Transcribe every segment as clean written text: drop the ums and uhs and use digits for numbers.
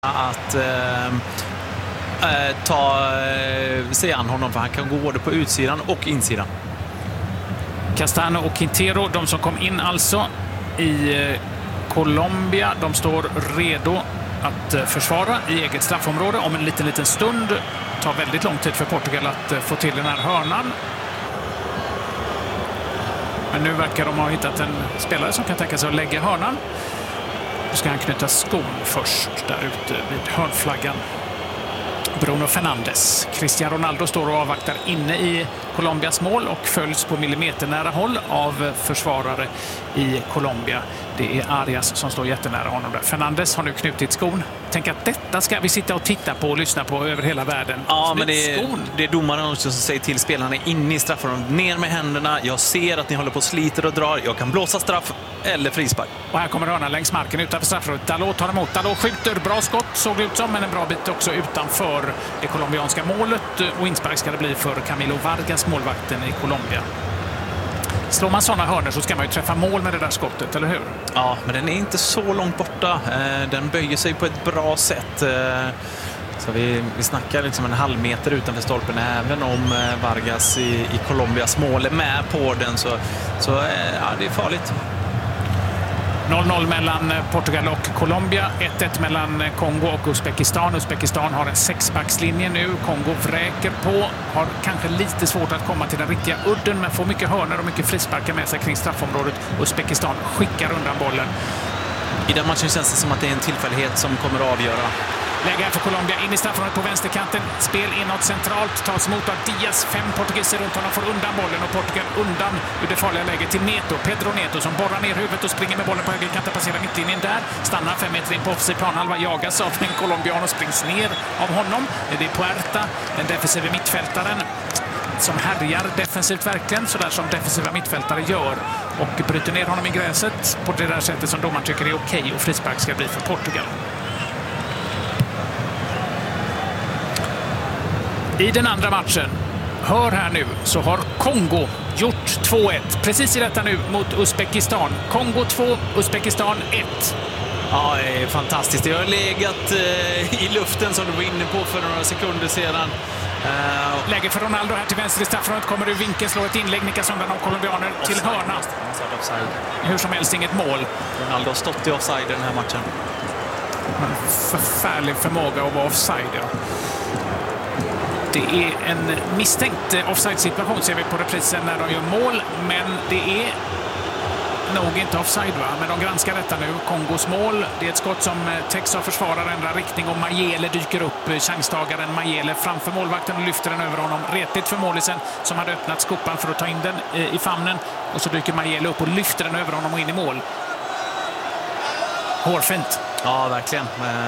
att ta sig an honom, för han kan gå både på utsidan och insidan. Castano och Quintero, de som kom in alltså i Colombia, de står redo att försvara i eget straffområde om en liten stund. Det tar väldigt lång tid för Portugal att få till den här hörnan. Men nu verkar de ha hittat en spelare som kan tänka sig att lägga hörnan. Då ska han knyta skon först där ute vid hörnflaggan. Bruno Fernandes. Cristiano Ronaldo står och avvaktar inne i Colombias mål och följs på millimeternära håll av försvarare i Colombia. Det är Arias som står jättenära honom där. Fernandes har nu knutit skon. Tänk att detta ska vi sitta och titta på och lyssna på över hela världen. Ja, men det är domaren också som säger till spelarna inne i straffområdet: ner med händerna, jag ser att ni håller på och sliter och drar, jag kan blåsa straff eller frispark. Och här kommer hörnan längs marken utanför straffområdet. Dalot tar emot, Dalot skjuter, bra skott såg det ut som, men en bra bit också utanför det colombianska målet, och inspark ska det bli för Camilo Vargas, målvakten i Colombia. Slår man sådana hörnor så ska man ju träffa mål med det där skottet, eller hur? Ja, men den är inte så långt borta. Den böjer sig på ett bra sätt. Så vi snackar liksom en halv meter utanför stolpen. Även om Vargas i Colombias mål är med på den, så ja, det är farligt. 0-0 mellan Portugal och Colombia. 1-1 mellan Kongo och Uzbekistan. Uzbekistan har en sexbackslinje nu. Kongo vräker på. Har kanske lite svårt att komma till den riktiga udden, men får mycket hörnor och mycket frisparkar med sig kring straffområdet. Uzbekistan skickar undan bollen. I den matchen känns det som att det är en tillfällighet som kommer att avgöra. Läge här för Colombia, in i straffområdet på vänsterkanten. Spel inåt centralt, tas emot av Diaz. 5 portugiser runt honom, får undan bollen, och Portugal undan ur det farliga läget till Neto. Pedro Neto som borrar ner huvudet och springer med bollen på högerkanten, passerar mittlinjen där. Stannar 5 meter in på offensiv planhalva, jagas av en colombian och springs ner av honom. Det är Puerta, den defensiva mittfältaren, som härjar defensivt verkligen, sådär som defensiva mittfältare gör, och bryter ner honom i gräset på det där sättet som domaren tycker är okej, och frispark ska bli för Portugal. I den andra matchen, hör här nu, så har Kongo gjort 2-1. Precis i detta nu mot Uzbekistan. Kongo 2, Uzbekistan 1. Ja, det är fantastiskt. Det har legat i luften som du var inne på för några sekunder sedan. Läge för Ronaldo här till vänster i straffområdet. Kommer ur vinkeln, slår ett inlägg, nickas undan av colombianer till hörna. Hur som helst inget mål. Ronaldo har stått i offside i den här matchen. Förfärlig förmåga att vara offside, ja. Det är en misstänkt offside-situation, ser vi på reprisen när de gör mål, men det är nog inte offside, va? Men de granskar detta nu. Kongos mål, det är ett skott som täcks av försvararen, ändrar riktning, och Mayele dyker upp, chanstagaren Mayele framför målvakten och lyfter den över honom. Retligt för målisen som hade öppnat skopan för att ta in den i famnen, och så dyker Mayele upp och lyfter den över honom och in i mål. Hårfint. Ja, verkligen.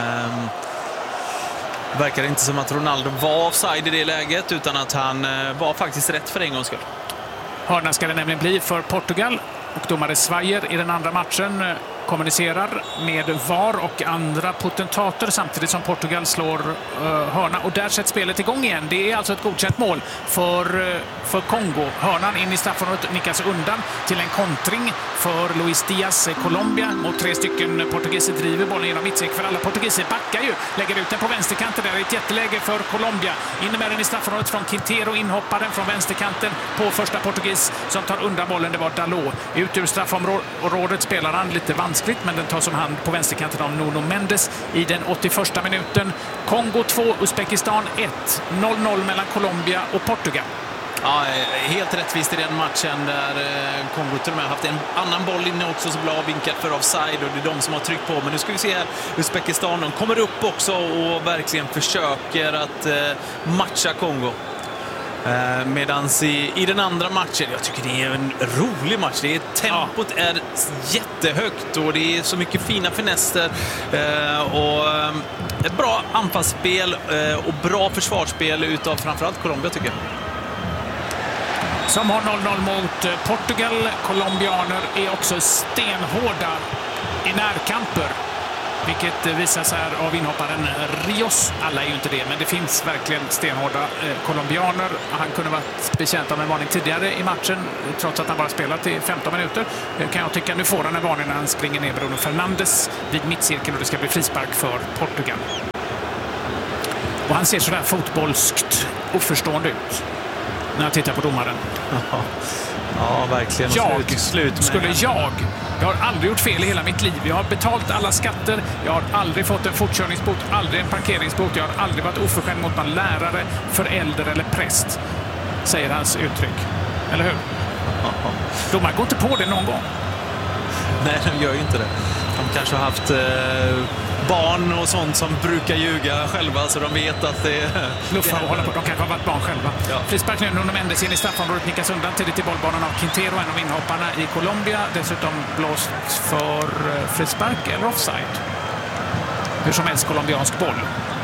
Verkar inte som att Ronaldo var offside i det läget, utan att han var faktiskt rätt för en gångs skull. Hörna ska det nämligen bli för Portugal, och domare Svajer i den andra matchen kommunicerar med VAR och andra potentater samtidigt som Portugal slår hörna, och där sätts spelet igång igen. Det är alltså ett godkänt mål för Kongo. Hörnan in i straffområdet nickas undan till en kontring för Luis Diaz, Colombia, mot 3 stycken portugiser, driver bollen genom mittcirkeln, för alla portugiser backar ju, lägger ut den på vänsterkanten. Där är ett jätteläge för Colombia. In med den i straffområdet från Quintero, inhopparen från vänsterkanten på första portugis som tar undan bollen. Det var Dalot. Ut ur straffområdet spelar han lite vanskligt, men den tas om hand på vänsterkanten av Nuno Mendes i den 81:a minuten. Kongo 2, Uzbekistan 1. 0-0 mellan Colombia och Portugal. Ja, helt rättvist i den matchen där Kongo till och med har haft en annan boll inne också som blev avvinkad för offside, och det är de som har tryckt på. Men nu ska vi se här, Uzbekistan, de kommer upp också och verkligen försöker att matcha Kongo. Medans i den andra matchen, jag tycker det är en rolig match. Tempot är jättehögt och det är så mycket fina finesser och ett bra anfallsspel och bra försvarsspel utav framförallt Colombia, tycker jag. Som har 0-0 mot Portugal. Colombianer är också stenhårda i närkamper. vilket visas här av inhopparen Rios. Alla är ju inte det, men det finns verkligen stenhårda colombianer. Han kunde varit betjänt av en varning tidigare i matchen, trots att han bara spelat i 15 minuter. Kan jag tycka. Nu får han en varning när han springer ner Bruno Fernandes vid mittcirkeln och det ska bli frispark för Portugal. Och han ser sådär fotbollskt oförstående ut när jag tittar på domaren. Ja, verkligen. Jag har aldrig gjort fel i hela mitt liv. Jag har betalt alla skatter. Jag har aldrig fått en fortkörningsbot, aldrig en parkeringsbot. Jag har aldrig varit oförskämd mot någon lärare, förälder eller präst, säger hans uttryck. Eller hur? Domaren går inte på det någon gång. Nej, de gör ju inte det. De kanske har haft barn och sånt som brukar ljuga själva, så de vet att det luffar och håller på. De kanske har varit barn själva. Ja. Frispark nu. Nuno Mendes in i straffområdet, nickas undan tidigt i bollbanan av Quintero, en av inhopparna i Colombia. Dessutom blåst för frispark eller offside. Hur som helst colombiansk boll.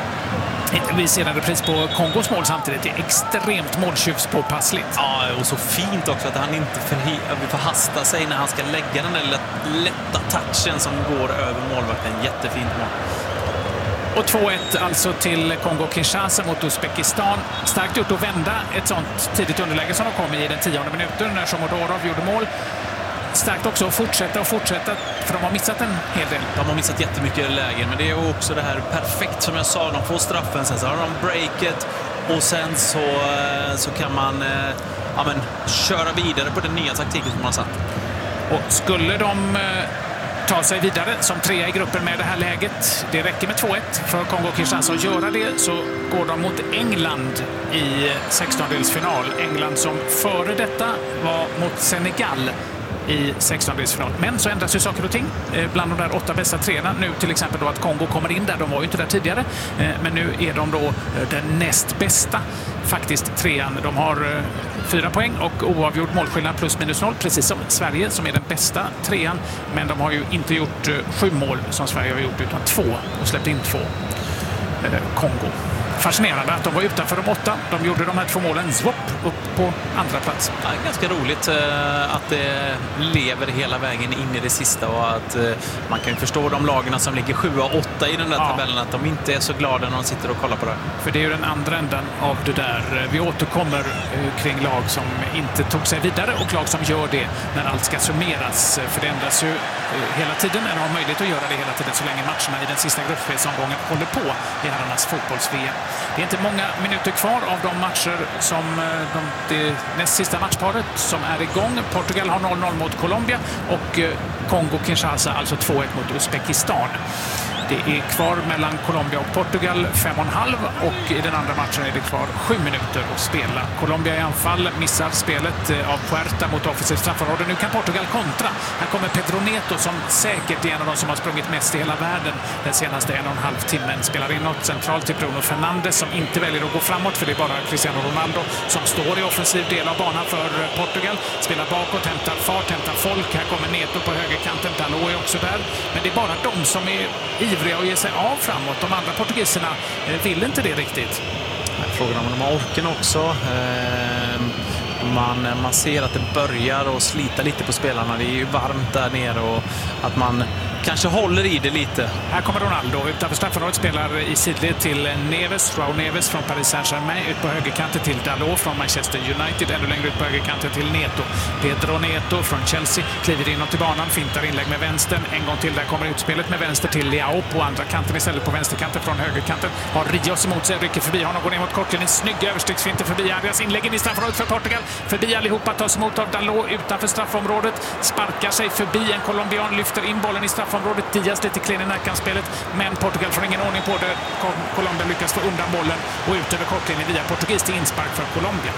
Vi ser en repris på Kongos mål samtidigt. Det är extremt måltjuvspåpassligt. Ja, och så fint också att han inte förhastar sig när han ska lägga den där lätta touchen som går över målvakten. Jättefint mål. Och 2-1 alltså till Kongo-Kinshasa mot Uzbekistan. Starkt gjort att vända ett sånt tidigt underläge som de kom i den 10:e minuten när Shomodorov gjorde mål. Starkt också att fortsätta, för de har missat en hel del. De har missat jättemycket lägen, men det är också det här perfekt som jag sa. De får straffen, sen så har de breaket och sen så kan man köra vidare på den nya taktiken som man har satt. Och skulle de ta sig vidare som trea i gruppen med det här läget, det räcker med 2-1 för Kongo-Kinshasa att göra det, så går de mot England i 16-delsfinal. England som före detta var mot Senegal i 16-delsfinal. Men så ändras ju saker och ting bland de där 8 bästa treorna. Nu till exempel då att Kongo kommer in där. De var ju inte där tidigare. Men nu är de då den näst bästa faktiskt trean. De har 4 poäng och oavgjord målskillnad plus minus 0. Precis som Sverige som är den bästa trean. Men de har ju inte gjort 7 mål som Sverige har gjort utan 2 och släppt in 2. Kongo. Fascinerande att de var utanför de 8. De gjorde de här 2 målen upp på andra plats. Ja, ganska roligt att det lever hela vägen in i det sista och att man kan förstå de lagarna som ligger 7 och 8 i den där tabellen, att de inte är så glada när de sitter och kollar på det. För det är ju den andra änden av det där. Vi återkommer kring lag som inte tog sig vidare och lag som gör det när allt ska summeras. För det ändras ju hela tiden, eller har möjlighet att göra det hela tiden så länge matcherna i den sista gruppspelsomgången håller på i herrarnas fotbolls-VM. Det är inte många minuter kvar av de matcher som det näst sista matchparet som är igång. Portugal har 0-0 mot Colombia och Kongo-Kinshasa alltså 2-1 mot Uzbekistan. Det är kvar mellan Colombia och Portugal 5,5 och i den andra matchen är det kvar 7 minuter att spela. Colombia i anfall missar spelet av Puerta mot offensivt straffområde. Nu kan Portugal kontra. Här kommer Pedro Neto som säkert är en av de som har sprungit mest i hela världen den senaste 1,5 timmen. Spelar inåt centralt till Bruno Fernandes som inte väljer att gå framåt, för det är bara Cristiano Ronaldo som står i offensiv del av banan för Portugal. Spelar bakåt, hämtar fart, hämtar folk. Här kommer Neto på högerkanten. Dalot är också där. Men det är bara de som är ivriga och ge sig av framåt. De andra portugiserna vill inte det riktigt. Frågan om de har orken också. Man ser att det börjar att slita lite på spelarna. Det är ju varmt där nere och att man kanske håller i det lite. Här kommer Ronaldo utanför straffområdet, spelar i sidled till Neves, Raul Neves från Paris Saint-Germain, ut på högerkanten till Dalot från Manchester United, ännu längre ut på högerkanten till Neto. Pedro Neto från Chelsea kliver inåt i banan, fintar inlägg med vänstern. En gång till, där kommer utspelet med vänster till Leao på andra kanten istället, på vänsterkanten från högerkanten. Har Rios emot sig, rycker förbi honom, går ner mot kortlinjen, snygg överstegsfinter förbi Arias, inläggen i straffområdet för Portugal. Förbi allihopa, tas emot av Dalot utanför straffområdet, sparkar sig förbi en colombian, lyfter in bollen i straffområdet. Diaz lite klen i närkampsspelet, men Portugal får ingen ordning på det. Colombia lyckas få undan bollen och ut över kortlinjen via portugis till inspark för Colombia.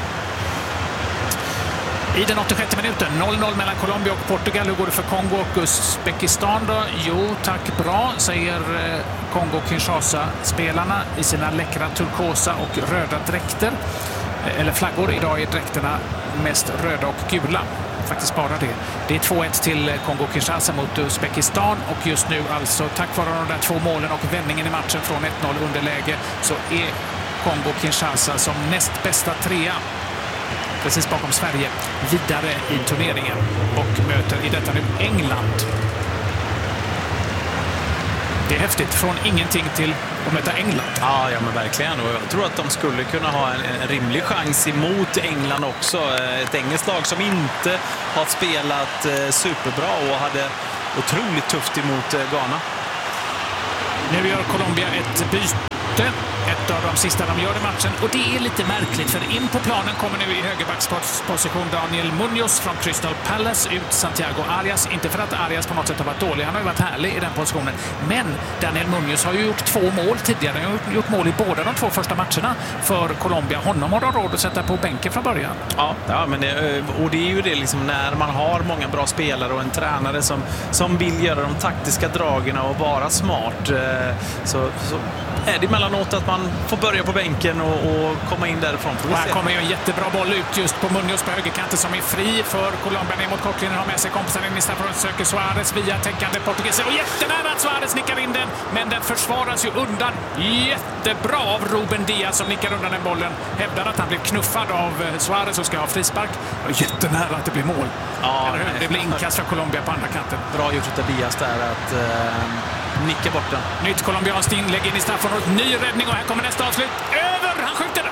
I den 86 minuten, 0-0 mellan Colombia och Portugal. Hur går det för Kongo och Uzbekistan då? Jo, tack, bra, säger Kongo-Kinshasa-spelarna i sina läckra turkosa och röda dräkter. Eller flaggor. Idag är dräkterna mest röda och gula. Faktiskt bara det. Det är 2-1 till Kongo-Kinshasa mot Uzbekistan och just nu alltså tack vare de där 2 målen och vändningen i matchen från 1-0 underläge så är Kongo-Kinshasa som näst bästa trea precis bakom Sverige vidare i turneringen och möter i detta nu England. Det är häftigt. Från ingenting till att möta England. Ja, men verkligen. Och jag tror att de skulle kunna ha en rimlig chans emot England också. Ett engelskt lag som inte har spelat superbra och hade otroligt tufft emot Ghana. Nu gör Colombia ett byte. Ett av de sista de gör i matchen. Och det är lite märkligt, för in på planen kommer nu i högerbacksposition Daniel Munoz från Crystal Palace, ut Santiago Arias. Inte för att Arias på något sätt har varit dålig, han har ju varit härlig i den positionen. Men Daniel Munoz har ju gjort 2 mål tidigare. Han har gjort mål i båda de 2 första matcherna för Colombia. Honom har de råd att sätta på bänken från början. Ja, men och det är ju det liksom, när man har många bra spelare och en tränare som vill göra de taktiska dragen och vara smart, så är det emellanåt att man får börja på bänken och komma in därifrån. Och här kommer ju en jättebra boll ut just på Munoz på högerkanten som är fri för Colombia ner mot kortlinjen. Har med sig kompisen in i straffområdet, söker Suarez via täckande portugiser. Och jättenära att Suarez nickar in den, men den försvaras ju undan. Jättebra av Ruben Diaz som nickar undan den bollen. Hävdar att han blev knuffad av Suarez och ska ha frispark. Och jättenära att det blir mål. Ja, det blir inkast för Colombia på andra kanten. Bra gjort av Diaz där att nicka bort den. Nytt colombianskt inlägg in i straffområdet. Ny räddning och här kommer nästa avslut. Han skjuter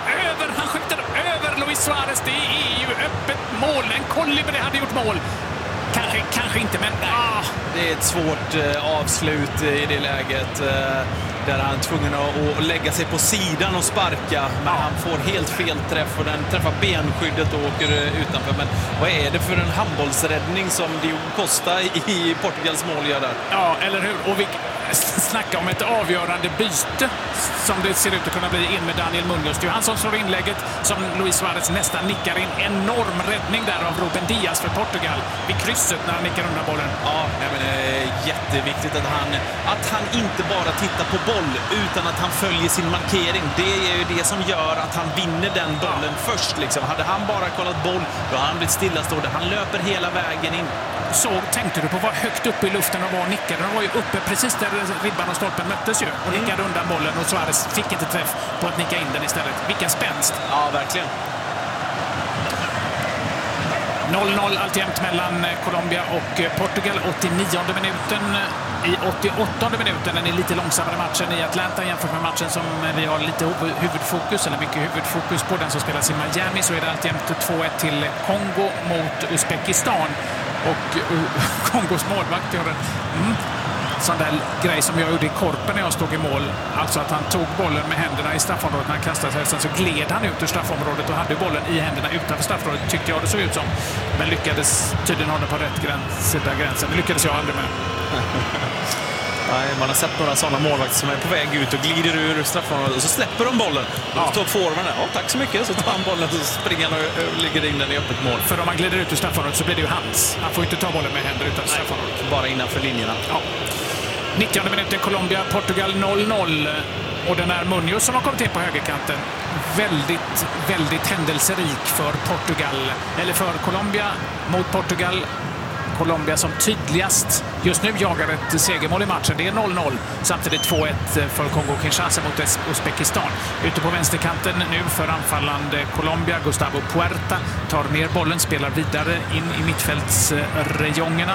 över Luis Suarez. Det är ju öppet mål. En Kolibri hade gjort mål. Kanske inte, men det är ett svårt avslut i det läget. Där han är tvungen att lägga sig på sidan och sparka. Men han får helt fel träff och den träffar benskyddet och åker utanför. Men vad är det för en handbollsräddning som Diogo Costa i Portugals mål gör där? Ja, eller hur? Och vi snackar om ett avgörande byte som det ser ut att kunna bli in med Daniel Munoz. Det är han som slår inlägget som Luis Suarez nästan nickar in. Enorm räddning där av Ruben Diaz för Portugal vid krysset när han nickar undan bollen. Ja, men det är jätteviktigt att han inte bara tittar på boll utan att han följer sin markering. Det är ju det som gör att han vinner den bollen först. Liksom. Hade han bara kollat boll, då hade han blivit stillastående. Han löper hela vägen in. Så tänkte du på vad högt uppe i luften och var nickade. De var ju uppe precis där ribban och stolpen möttes ju och nickade undan bollen och Suarez fick inte träff på att nicka in den istället. Vilken spänst! Ja, verkligen. 0-0 alltjämt mellan Colombia och Portugal. 89:e minuten. I 88:e minuten, den är lite långsammare matchen i Atlanta jämfört med matchen som vi har lite huvudfokus, eller mycket huvudfokus på, den som spelas i Miami, så är det alltjämt 2-1 till Kongo mot Uzbekistan. Och Kongos målvakt gör en sån där grej som jag gjorde i Korpen när jag stod i mål. Alltså att han tog bollen med händerna i straffområdet när han kastade sig. Sen så gled han ut ur straffområdet och hade bollen i händerna utanför straffområdet, tyckte jag det såg ut som. Men lyckades tydligen hålla på rätt sida gränsen. Det lyckades jag aldrig med. Nej, man har sett några sådana målvakter som är på väg ut och glider ur straffområdet och så släpper de bollen. Och så står forwarden där. Tack så mycket. Så tar han bollen och så springer han och ligger in den i öppet mål. För om man glider ut ur straffområdet så blir det ju hans. Han får inte ta bollen med händer utan straffområdet. Bara innanför linjerna. Ja. 90:e minuten Colombia, Portugal 0-0. Och den är Munoz som har kommit in på högerkanten. Väldigt, väldigt händelserik för Portugal. Eller för Colombia mot Portugal. Colombia som tydligast just nu jagar ett segermål i matchen. Det är 0-0. Samtidigt 2-1 för Kongo-Kinshasa mot Uzbekistan. Ute på vänsterkanten nu för anfallande Colombia. Gustavo Puerta tar ner bollen, spelar vidare in i mittfältsrejongerna.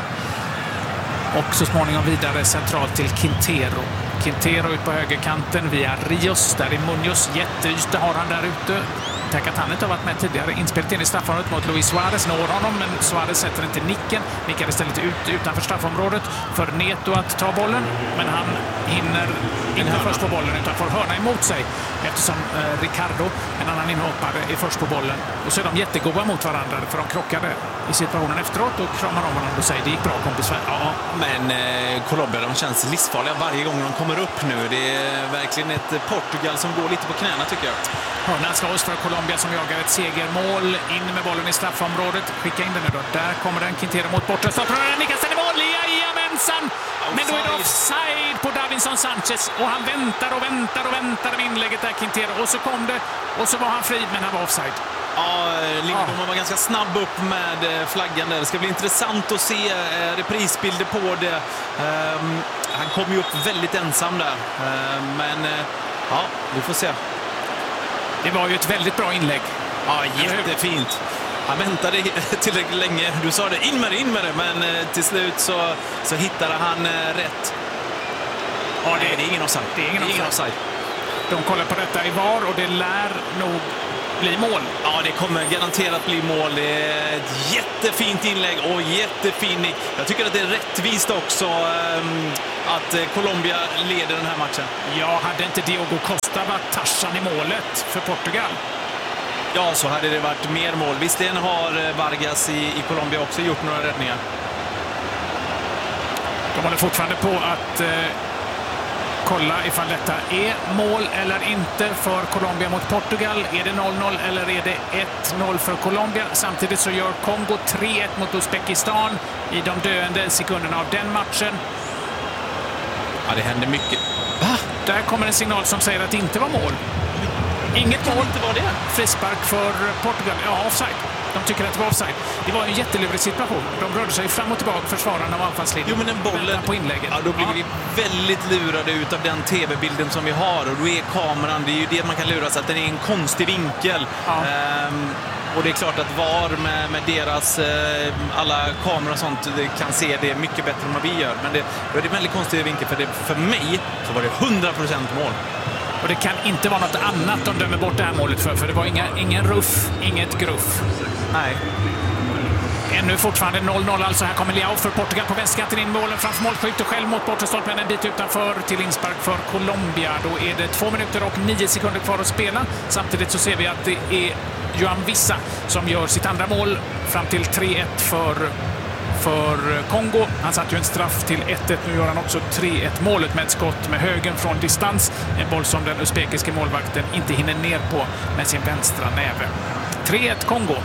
Och så småningom vidare centralt till Quintero. Quintero ut på högerkanten via Rios. Där är Munoz. Jätteyta har han där ute. Tänk att han inte har varit med tidigare. Inspelet in i straffområdet mot Luis Suarez. Når honom, men Suarez sätter inte nicken. Nickar istället ut utanför straffområdet för Neto att ta bollen. Men han hinner inte först på bollen utan får hörna emot sig. Eftersom Ricardo, en annan inhoppare, är först på bollen. Och så är de jättegoda mot varandra för de krockade i situationen efteråt och kramar om varandra och säger det gick bra kompis. Ja, men Colombia, de känns livsfarliga varje gång de kommer upp nu. Det är verkligen ett Portugal som går lite på knäna tycker jag. Hörnan slås för Colombia som jagar ett segermål. In med bollen i straffområdet. Skicka in den nu då. Där kommer den. Quintero mot bortre. Nickas den i mål. Jajamensan! Men då är det offside på Davinson Sanchez. Och han väntar med inlägget där, Quintero. Och så kom det. Och så var han fri, men han var offside. Ja, Lindblom var ganska snabb upp med flaggan där. Det ska bli intressant att se reprisbilder på det. Han kom ju upp väldigt ensam där. Men ja, vi får se. Det var ju ett väldigt bra inlägg. Ja, jättefint. Han väntade tillräckligt länge. Du sa det, in med det. Men till slut så hittade han rätt. Ja, det är ingen offside. Det är ingen offside. De kollar på detta i VAR och det lär nog bli mål. Ja, det kommer garanterat bli mål. Det är ett jättefint inlägg och jättefin nick. Jag tycker att det är rättvist också att Colombia leder den här matchen. Ja, hade inte Diogo Costa varit Tarzan i målet för Portugal? Ja, så hade det varit mer mål. Visserligen har Vargas i Colombia också gjort några räddningar. De håller fortfarande på att kolla ifall detta är mål eller inte för Colombia mot Portugal. Är det 0-0 eller är det 1-0 för Colombia? Samtidigt så gör Kongo 3-1 mot Uzbekistan i de döende sekunderna av den matchen. Ja, det händer mycket. Va? Där kommer en signal som säger att det inte var mål. Inget mål. Inte var det. Frispark för Portugal. Ja, offside. De tycker att det var offside. Det var en jättelurig situation. De rörde sig fram och tillbaka, försvararna av anfallslinjen. Jo, men den bollen på inlägget. Ja, då blir vi väldigt lurade ut av den tv-bilden som vi har. Och då är kameran, det är ju det man kan lura sig, att den är en konstig vinkel. Ja. Och det är klart att VAR med deras alla kameror och sånt kan se det mycket bättre än vad vi gör. Men det är en väldigt konstig vinkel, för mig så var det 100% mål. Och det kan inte vara något annat de dömer bort det här målet för det var ingen ruff, inget gruff. Nej. Ännu fortfarande 0-0 alltså. Här kommer Leao för Portugal på vänsterkanten in målen framför mål. Skjuter själv mot bortre stolpen en bit utanför till inspark för Colombia. Då är det 2 minuter och 9 sekunder kvar att spela. Samtidigt så ser vi att det är Joan Vissa som gör sitt andra mål fram till 3-1 för Kongo. Han satt ju en straff till 1-1. Nu gör han också 3-1 målet med ett skott med högen från distans. En boll som den uzbekiske målvakten inte hinner ner på med sin vänstra näve. 3-1 Kongo.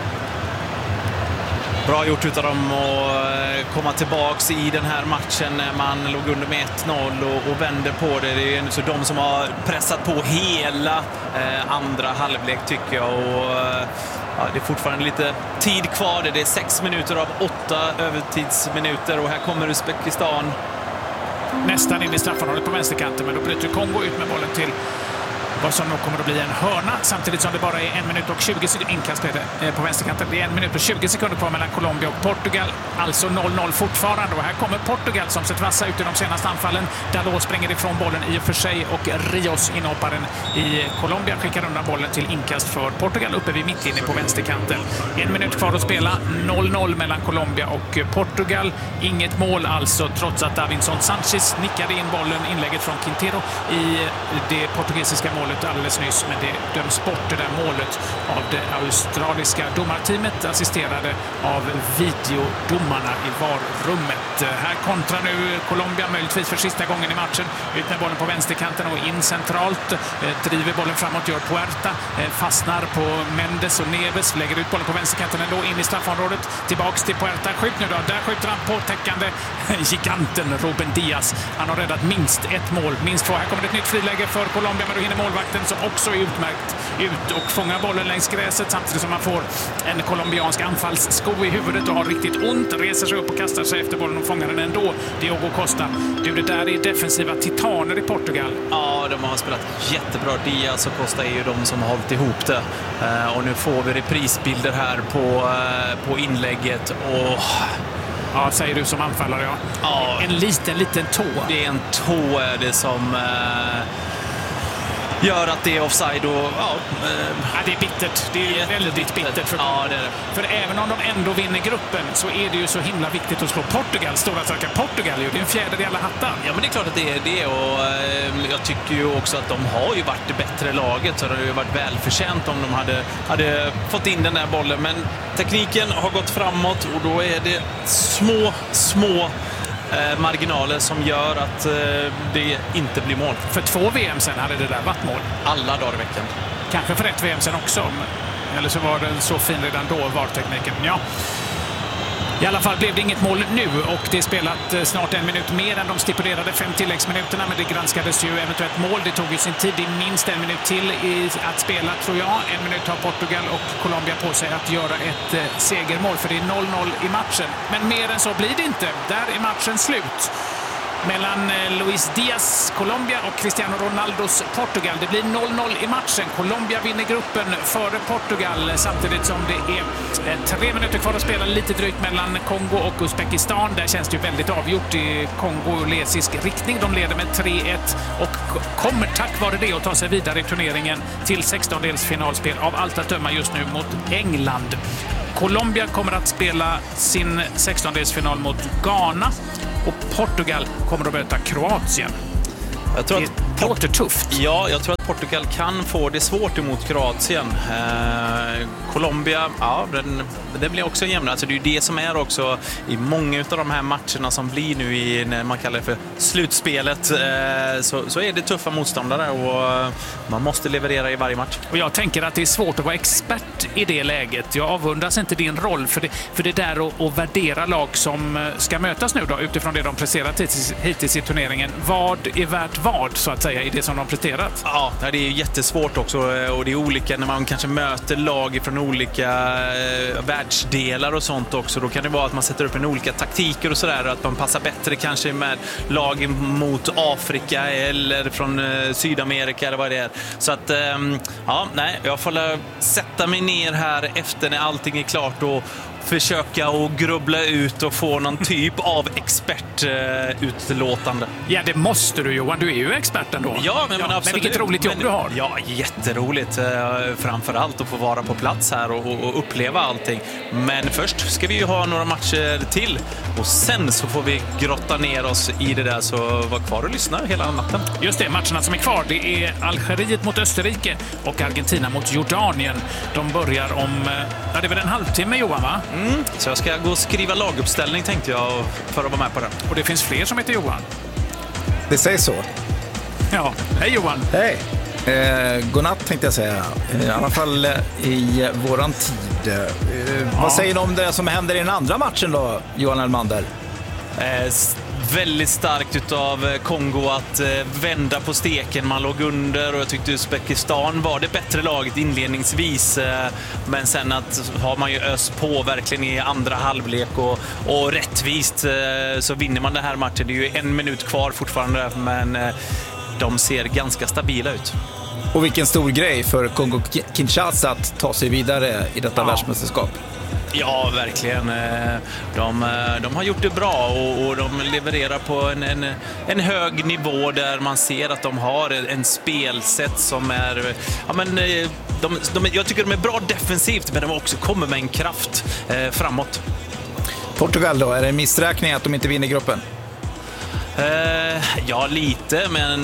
Bra gjort utav dem att komma tillbaks i den här matchen när man låg under med 1-0 och vände på det. Det är så de som har pressat på hela andra halvlek tycker jag. Och ja, det är fortfarande lite tid kvar. Det är 6 minuter av 8 övertidsminuter och här kommer Uzbekistan. Nästan in i straffområdet på vänsterkanten, men då bryter Kongo ut med bollen till vad som nog kommer att bli en hörna, samtidigt som det bara är 1 minut och 20 sekunder inkast på vänsterkanten. Det är 1 minut och 20 sekunder kvar mellan Colombia och Portugal. Alltså 0-0 fortfarande. Och här kommer Portugal som sett vassa ut i de senaste anfallen. Dalot springer ifrån bollen i och för sig och Rios, inhopparen i Colombia, skickar undan bollen till inkast för Portugal uppe vid mittlinjen på vänsterkanten. 1 minut kvar att spela. 0-0 mellan Colombia och Portugal. Inget mål alltså, trots att Davinson Sanchez nickade in bollen, inlägget från Quintero i det portugisiska målet alldeles nyss, men det döms bort det där målet av det australiska domarteamet, assisterade av videodomarna i VAR-rummet. Här kontrar nu Colombia möjligtvis för sista gången i matchen. Ut med bollen på vänsterkanten och in centralt. Driver bollen framåt, gör Puerta. Fastnar på Mendes och Neves. Lägger ut bollen på vänsterkanten ändå in i straffområdet. Tillbaks till Puerta. Skjut nu då. Där skjuter han på täckande giganten Ruben Diaz. Han har räddat minst 1 mål. Minst 2. Här kommer det ett nytt friläge för Colombia, men då hinner målvakten som också är utmärkt ut och fångar bollen längs gräset samtidigt som man får en colombiansk anfallssko i huvudet och har riktigt ont. Reser sig upp och kastar sig efter bollen och fångar den ändå. Diogo Costa. Du, det där är defensiva titaner i Portugal. Ja, de har spelat jättebra. Diaz och Costa är ju de som har hållit ihop det. Och nu får vi reprisbilder här på inlägget. Och ja, säger du som anfallare, ja. Ja. En liten tå. Det är en tå det som gör att det är offside. Och, ja, det är bittert. Det är väldigt bittert för ja, det är det. För även om de ändå vinner gruppen så är det ju så himla viktigt att slå Portugal. Stora starka Portugal, det är en fjärde i alla hattar. Ja, men det är klart att det är det. Och jag tycker ju också att de har ju varit det bättre laget, så det har ju varit välförtjänt om de hade fått in den där bollen. Men tekniken har gått framåt och då är det små marginaler som gör att det inte blir mål. För 2 VM sen hade det där varit mål. Alla dagar i veckan. Kanske för 1 VM sen också. Eller så var den så fin redan då, VAR-tekniken. Ja. I alla fall blev det inget mål nu och det är spelat snart 1 minut mer än de stipulerade 5 tilläggsminuterna, men det granskades ju eventuellt mål. Det tog ju sin tid, i minst 1 minut till att spela, tror jag. 1 minut har Portugal och Colombia på sig att göra ett segermål, för det är 0-0 i matchen. Men mer än så blir det inte. Där är matchen slut. mellan Luis Diaz, Colombia och Cristiano Ronaldos Portugal. Det blir 0-0 i matchen. Colombia vinner gruppen före Portugal samtidigt som det är 3 minuter kvar att spela, lite drygt, mellan Kongo och Uzbekistan. Där känns det ju väldigt avgjort i kongolesisk riktning. De leder med 3-1 och kommer tack vare det att ta sig vidare i turneringen till 16-delsfinalspel av allt att döma just nu mot England. Colombia kommer att spela sin 16-delsfinal mot Ghana och Portugal kommer att möta Kroatien. Jag tror det låter tufft. Ja, jag tror att Portugal kan få det svårt emot Kroatien. Colombia, ja, den blir också jämnare. Alltså det är ju det som är också i många av de här matcherna som blir nu i, när man kallar det för slutspelet, så är det tuffa motståndare och man måste leverera i varje match. Och jag tänker att det är svårt att vara expert i det läget. Jag avundas inte din roll för det där att värdera lag som ska mötas nu då, utifrån det de presterat hittills i turneringen. Vad är värt vad, så att säga, i det som de presterat? Ja, det är jättesvårt också och det är olika när man kanske möter lag från olika världsdelar och sånt också. Då kan det vara att man sätter upp en olika taktiker och sådär, att man passar bättre kanske med lag mot Afrika eller från Sydamerika eller vad det är. Så att, ja, nej, jag får sätta mig ner här efter när allting är klart och försöka att grubbla ut och få någon typ av expertutlåtande. Ja, det måste du, Johan. Du är ju experten då. Ja, men absolut. Men vilket roligt jobb du har. Ja, jätteroligt. Framförallt att få vara på plats här och uppleva allting. Men först ska vi ju ha några matcher till. Och sen så får vi grotta ner oss i det där, så var kvar och lyssna hela natten. Just det, matcherna som är kvar, det är Algeriet mot Österrike och Argentina mot Jordanien. De börjar om, det är väl en halvtimme, Johan, va? Så jag ska gå och skriva laguppställning, tänkte jag, för att vara med på det. Och det finns fler som heter Johan. Det sägs så. Ja, hej Johan. Hej. Godnatt tänkte jag säga. I alla fall i våran tid. Vad säger du om det som händer i den andra matchen då, Johan Elmander? Väldigt starkt utav Kongo att vända på steken. Man låg under och jag tyckte Uzbekistan var det bättre laget inledningsvis. Men sen har man ju öst på verkligen i andra halvlek och rättvist så vinner man den här matchen. Det är ju 1 minut kvar fortfarande, men de ser ganska stabila ut. Och vilken stor grej för Kongo-Kinshasa att ta sig vidare i detta världsmästerskap. Ja, verkligen. De har gjort det bra och de levererar på en hög nivå där man ser att de har en spelsätt som är... Ja, men, jag tycker de är bra defensivt, men de också kommer med en kraft framåt. Portugal då, är det en missräkning att de inte vinner gruppen? Ja, lite, men...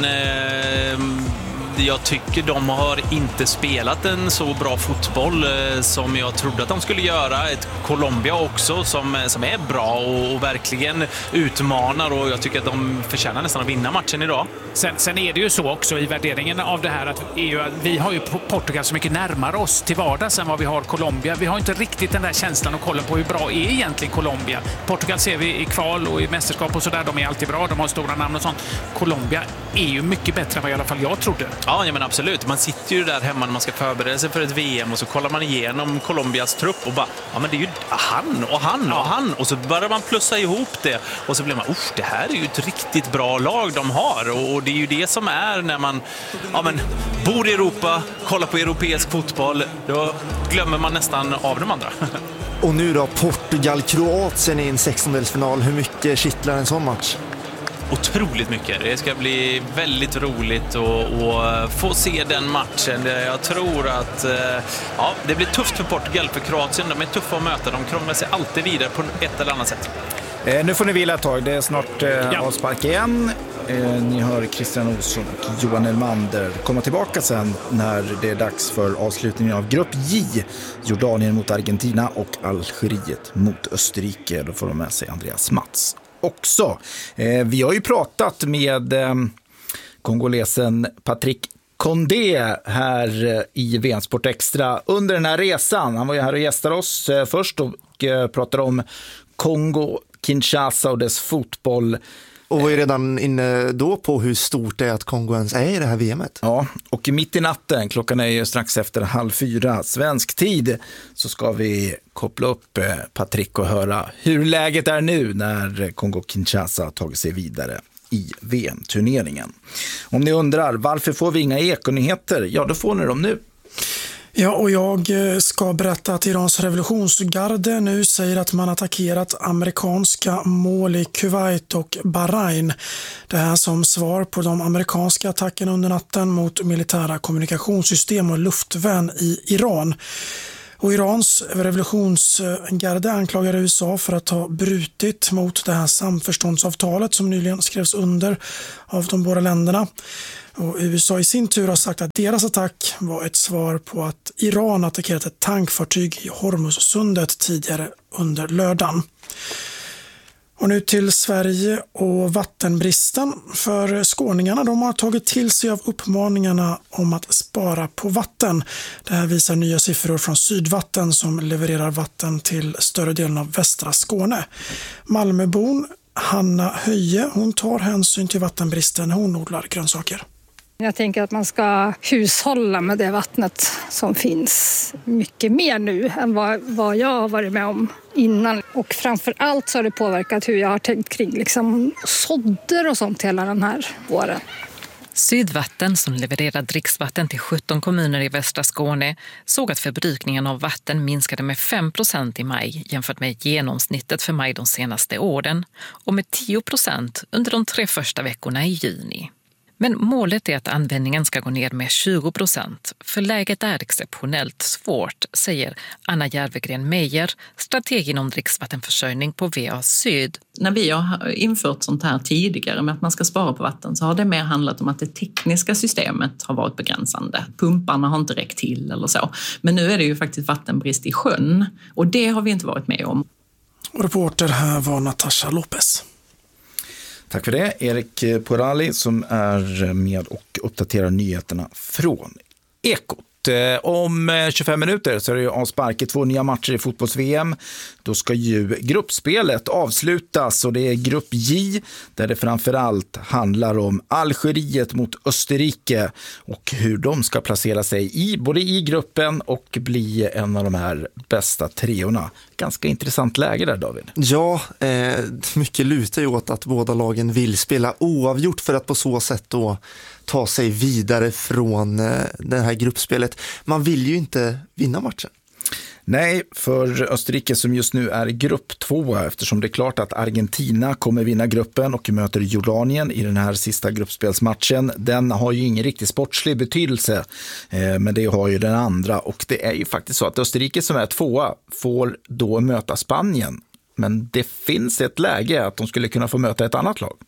jag tycker de har inte spelat en så bra fotboll som jag trodde att de skulle göra. Ett Colombia också som är bra och verkligen utmanar, och jag tycker att de förtjänar nästan att vinna matchen idag. Sen är det ju så också i värderingen av det här att vi har ju Portugal så mycket närmare oss till vardags än vad vi har Colombia. Vi har inte riktigt den där känslan och kollen på hur bra är egentligen Colombia. Portugal ser vi i kval och i mästerskap och sådär, de är alltid bra, de har stora namn och sånt. Colombia är ju mycket bättre än vad i alla fall jag trodde. Ja, men absolut. Man sitter ju där hemma när man ska förbereda sig för ett VM och så kollar man igenom Colombias trupp och bara, ja men det är ju han och han och han, och så börjar man plussa ihop det och så blir man, det här är ju ett riktigt bra lag de har, och det är ju det som är när man bor i Europa, kollar på europeisk fotboll, då glömmer man nästan av de andra. Och nu då, Portugal-Kroatien i en 16-delsfinal. Hur mycket kittlar en sån match? Otroligt mycket. Det ska bli väldigt roligt att få se den matchen. Jag tror att det blir tufft för Portugal, för Kroatien. De är tuffa att möta. De krånglar sig alltid vidare på ett eller annat sätt. Nu får ni vila ett tag. Det är snart avspark igen. Ni hör Christian Olsson och Johan Elmander komma tillbaka sen när det är dags för avslutningen av Grupp J. Jordanien mot Argentina och Algeriet mot Österrike. Då får de med sig Andreas Mats också. Vi har ju pratat med kongolesen Patrick Condé här i VM-sport Extra under den här resan. Han var ju här och gästade oss först och pratade om Kongo-Kinshasa och dess fotboll. Och var ju redan inne då på hur stort det är att Kongo ens är i det här VMet. Ja, och mitt i natten, klockan är ju strax efter 3:30 svensk tid, så ska vi koppla upp Patrick och höra hur läget är nu när Kongo-Kinshasa har tagit sig vidare. i VM-turneringen. Om ni undrar varför får vi inga ekonyheter, ja då får ni dem nu. Ja, och jag ska berätta att Irans revolutionsgarde nu säger att man attackerat amerikanska mål i Kuwait och Bahrain. Det här som svar på de amerikanska attackerna under natten mot militära kommunikationssystem och luftvärn i Iran. Och Irans revolutionsgarde anklagar USA för att ha brutit mot det här samförståndsavtalet som nyligen skrevs under av de båda länderna. Och USA i sin tur har sagt att deras attack var ett svar på att Iran attackerat ett tankfartyg i Hormuzsundet tidigare under lördagen. Och nu till Sverige och vattenbristen. För skåningarna, de har tagit till sig av uppmaningarna om att spara på vatten. Det här visar nya siffror från Sydvatten som levererar vatten till större delen av västra Skåne. Malmöbon Hanna Höje, hon tar hänsyn till vattenbristen när hon odlar grönsaker. Jag tänker att man ska hushålla med det vattnet som finns mycket mer nu än vad jag har varit med om innan. Och framför allt så har det påverkat hur jag har tänkt kring liksom sådder och sånt hela den här våren. Sydvatten, som levererar dricksvatten till 17 kommuner i västra Skåne, såg att förbrukningen av vatten minskade med 5% i maj jämfört med genomsnittet för maj de senaste åren och med 10% under de 3 första veckorna i juni. Men målet är att användningen ska gå ner med 20%, för läget är exceptionellt svårt, säger Anna Järvegren-Meijer, strateg inom dricksvattenförsörjning på VA Syd. När vi har infört sånt här tidigare med att man ska spara på vatten så har det mer handlat om att det tekniska systemet har varit begränsande. Pumparna har inte räckt till eller så. Men nu är det ju faktiskt vattenbrist i sjön och det har vi inte varit med om. Och reporter här var Natasha Lopez. Tack för det, Erik Porali som är med och uppdaterar nyheterna från Ekot. Om 25 minuter så är det avspark i 2 nya matcher i fotbolls-VM. Då ska ju gruppspelet avslutas och det är grupp J där det framförallt handlar om Algeriet mot Österrike och hur de ska placera sig både i gruppen och bli en av de här bästa treorna. Ganska intressant läge där, David. Ja, mycket lutar ju åt att båda lagen vill spela oavgjort för att på så sätt då ta sig vidare från det här gruppspelet. Man vill ju inte vinna matchen. Nej, för Österrike som just nu är grupp 2 eftersom det är klart att Argentina kommer vinna gruppen och möter Jordanien i den här sista gruppspelsmatchen. Den har ju ingen riktigt sportslig betydelse, men det har ju den andra och det är ju faktiskt så att Österrike som är 2 får då möta Spanien. Men det finns ett läge att de skulle kunna få möta ett annat lag.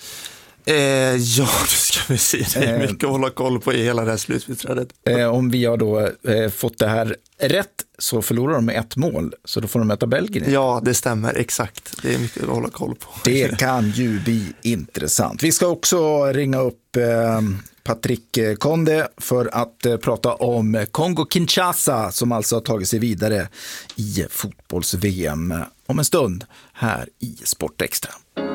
Ja, det ska vi se. Det är mycket att hålla koll på i hela det här slutspelsträdet. Om vi har då fått det här rätt så förlorar de med 1 mål. Så då får de möta Belgien. Ja, det stämmer. Exakt. Det är mycket att hålla koll på. Det kan ju bli intressant. Vi ska också ringa upp Patrick Konde för att prata om Kongo-Kinshasa som alltså har tagit sig vidare i fotbolls-VM om en stund här i Sportextra.